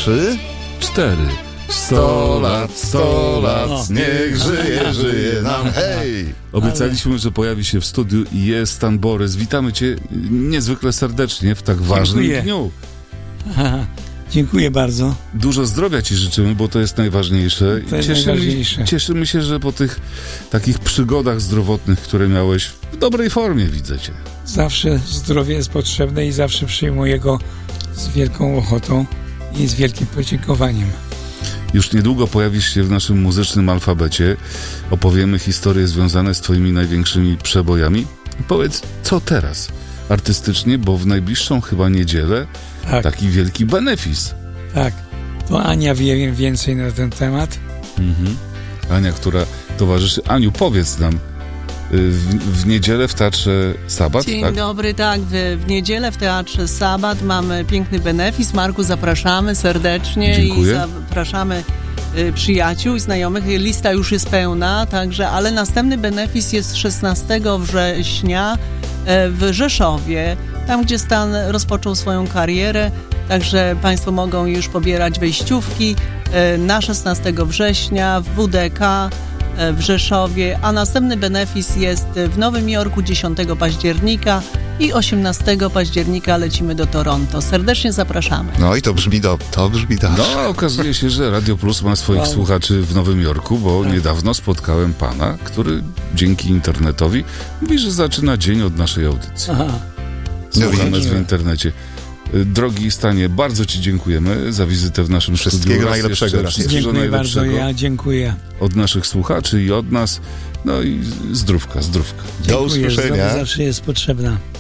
3, 4. 100 lat, niech żyje nam, hej! Obiecaliśmy, że pojawi się w studiu i jest Stan Borys. Witamy Cię niezwykle serdecznie w tak ważnym dniu. Dziękuję bardzo. Dużo zdrowia Ci życzymy, bo to jest najważniejsze. Cieszymy się, że po tych takich przygodach zdrowotnych, które miałeś, w dobrej formie widzę Cię. Zawsze zdrowie jest potrzebne i zawsze przyjmuję go z wielką ochotą i z wielkim podziękowaniem. Już niedługo pojawisz się w naszym muzycznym alfabecie. Opowiemy historie związane z Twoimi największymi przebojami. Powiedz, co teraz artystycznie, bo w najbliższą chyba niedzielę taki wielki benefis. Tak, to Ania wie więcej na ten temat. Ania, która towarzyszy. Aniu, powiedz nam, w niedzielę w Teatrze Sabat, Dzień dobry, tak, w niedzielę w Teatrze Sabat mamy piękny benefis. Marku, zapraszamy serdecznie. Dziękuję. I zapraszamy przyjaciół i znajomych. Lista już jest pełna, także, ale następny benefis jest 16 września w Rzeszowie, tam gdzie Stan rozpoczął swoją karierę, także Państwo mogą już pobierać wejściówki na 16 września w WDK w Rzeszowie, a następny benefis jest w Nowym Jorku 10 października i 18 października lecimy do Toronto. Serdecznie zapraszamy. No i to brzmi dobrze. No, okazuje się, że Radio Plus ma swoich słuchaczy w Nowym Jorku, bo niedawno spotkałem pana, który dzięki internetowi mówi, że zaczyna dzień od naszej audycji. Słucha nas w internecie. Drogi Stanie, bardzo Ci dziękujemy za wizytę w naszym studiu. Wszystkiego najlepszego. Dziękuję bardzo, ja dziękuję. Od naszych słuchaczy i od nas. No i zdrówka. Do usłyszenia. Zawsze jest potrzebna.